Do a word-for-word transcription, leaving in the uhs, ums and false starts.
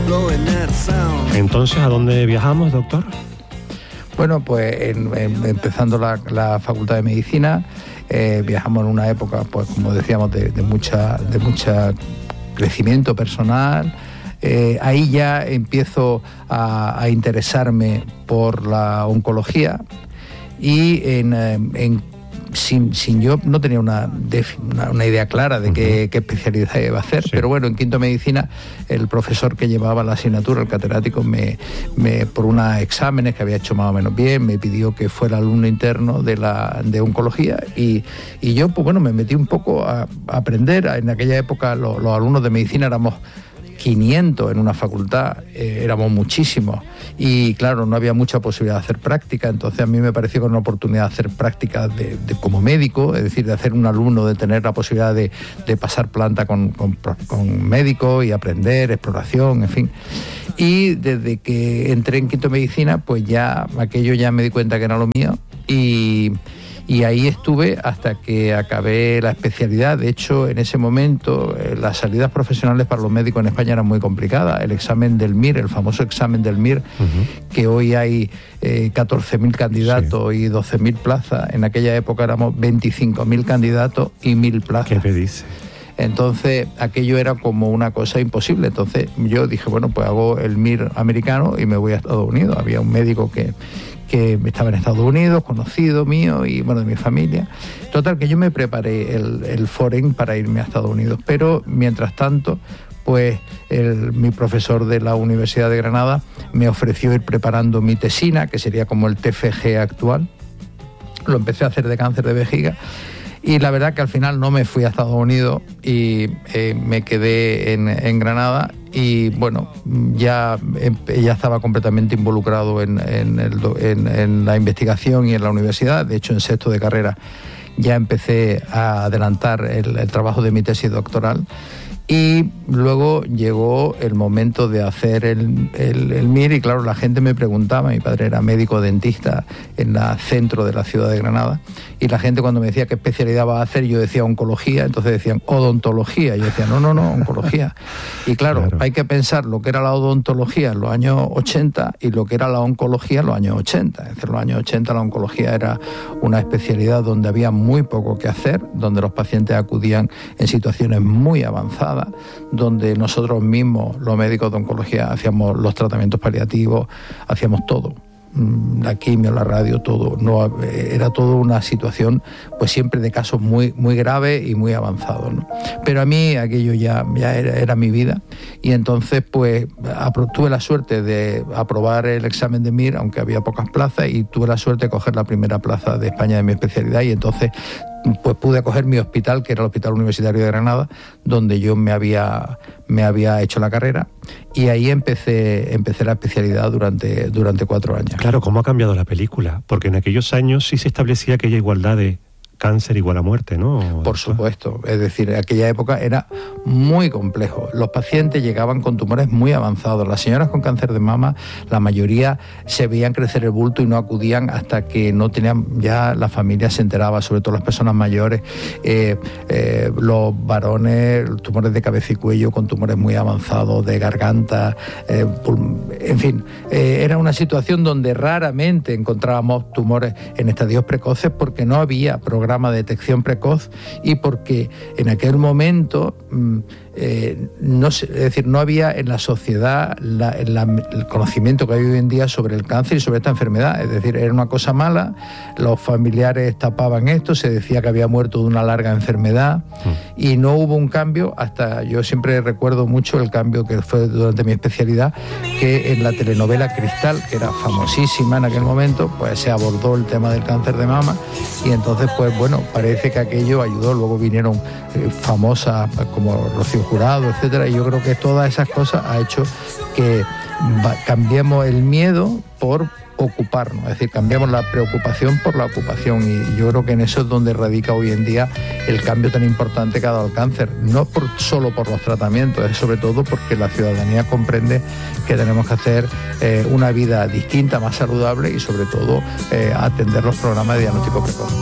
Entonces, ¿a dónde viajamos, doctor? Bueno, pues en, en, empezando la, la Facultad de Medicina, eh, viajamos en una época, pues como decíamos, de, de mucha, de mucha crecimiento personal. Eh, ahí ya empiezo a, a interesarme por la oncología y en, en Sin, sin yo no tenía una, una, una idea clara de uh-huh. qué, qué especialidad iba a hacer, sí. Pero bueno, en quinto medicina el profesor que llevaba la asignatura, el catedrático, me, me por unos exámenes que había hecho más o menos bien, me pidió que fuera alumno interno de la de oncología y, y yo pues bueno me metí un poco a, a aprender. En aquella época lo, los alumnos de medicina éramos quinientos en una facultad, eh, éramos muchísimos y claro, no había mucha posibilidad de hacer práctica, entonces a mí me pareció una oportunidad de hacer prácticas de, de, como médico, es decir, de hacer un alumno, de tener la posibilidad de, de pasar planta con, con, con médicos y aprender, exploración, en fin. Y desde que entré en quinto medicina, pues ya aquello ya me di cuenta que era lo mío y... Y ahí estuve hasta que acabé la especialidad. De hecho, en ese momento, eh, las salidas profesionales para los médicos en España eran muy complicadas. El examen del M I R, el famoso examen del M I R, uh-huh. que hoy hay eh, catorce mil candidatos sí. y doce mil plazas. En aquella época éramos veinticinco mil candidatos y mil plazas. ¿Qué me dice? Entonces, aquello era como una cosa imposible. Entonces, yo dije, bueno, pues hago el M I R americano y me voy a Estados Unidos. Había un médico que... que estaba en Estados Unidos, conocido mío y bueno, de mi familia. Total, que yo me preparé el, el Foreign para irme a Estados Unidos, pero mientras tanto, pues el, mi profesor de la Universidad de Granada me ofreció ir preparando mi tesina, que sería como el T F G actual. Lo empecé a hacer de cáncer de vejiga. Y la verdad que al final no me fui a Estados Unidos y eh, me quedé en, en Granada y bueno, ya, ya estaba completamente involucrado en, en, el, en, en la investigación y en la universidad. De hecho, en sexto de carrera ya empecé a adelantar el, el trabajo de mi tesis doctoral. Y luego llegó el momento de hacer el, el, el M I R y claro, la gente me preguntaba, mi padre era médico dentista en el centro de la ciudad de Granada, y la gente cuando me decía qué especialidad va a hacer, yo decía oncología, entonces decían odontología, y yo decía no, no, no, oncología. Y claro, claro, hay que pensar lo que era la odontología en los años ochenta y lo que era la oncología en los años ochenta. Es decir, en los años ochenta la oncología era una especialidad donde había muy poco que hacer, donde los pacientes acudían en situaciones muy avanzadas, donde nosotros mismos, los médicos de oncología, hacíamos los tratamientos paliativos, hacíamos todo, la quimio, la radio, todo. No, era toda una situación, pues siempre de casos muy, muy graves y muy avanzados, ¿no? Pero a mí aquello ya, ya era, era mi vida y entonces pues tuve la suerte de aprobar el examen de M I R, aunque había pocas plazas, y tuve la suerte de coger la primera plaza de España de mi especialidad y entonces pues pude coger mi hospital, que era el Hospital Universitario de Granada, donde yo me había, me había hecho la carrera y ahí empecé, empecé la especialidad durante, durante cuatro años. Claro, ¿cómo ha cambiado la película? Porque en aquellos años sí se establecía aquella igualdad de cáncer igual a muerte, ¿no? Por supuesto, es decir, en aquella época era muy complejo. Los pacientes llegaban con tumores muy avanzados. Las señoras con cáncer de mama, la mayoría se veían crecer el bulto y no acudían hasta que no tenían, ya la familia se enteraba, sobre todo las personas mayores, eh, eh, los varones, tumores de cabeza y cuello con tumores muy avanzados, de garganta, eh, en fin, eh, era una situación donde raramente encontrábamos tumores en estadios precoces porque no había programa de detección precoz y porque en aquel momento eh, no, es decir, no había en la sociedad la, la, el conocimiento que hay hoy en día sobre el cáncer y sobre esta enfermedad. Es decir, era una cosa mala, los familiares tapaban esto, se decía que había muerto de una larga enfermedad mm. y no hubo un cambio hasta, yo siempre recuerdo mucho el cambio que fue durante mi especialidad, que en la telenovela Cristal, que era famosísima en aquel momento, pues se abordó el tema del cáncer de mama y entonces pues bueno, parece que aquello ayudó. Luego vinieron eh, famosas como Rocío Jurado, etcétera, y yo creo que todas esas cosas ha hecho que va, cambiemos el miedo por ocuparnos, es decir, cambiamos la preocupación por la ocupación y yo creo que en eso es donde radica hoy en día el cambio tan importante que ha dado el cáncer, no por, solo por los tratamientos, es sobre todo porque la ciudadanía comprende que tenemos que hacer eh, una vida distinta, más saludable y sobre todo eh, atender los programas de diagnóstico precoz.